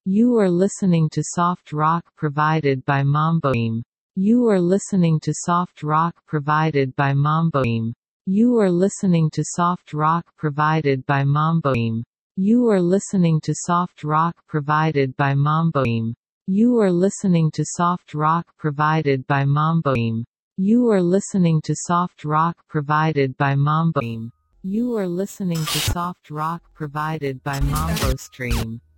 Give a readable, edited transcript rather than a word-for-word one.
You are listening to soft rock provided by Mamboim. You are listening to soft rock provided by Mamboim. You are listening to soft rock provided by Mamboim. You are listening to soft rock provided by Mamboim. You are listening to soft rock provided by Mamboim. You are listening to soft rock provided by Mamboim. You are listening to soft rock provided by Mambo Stream.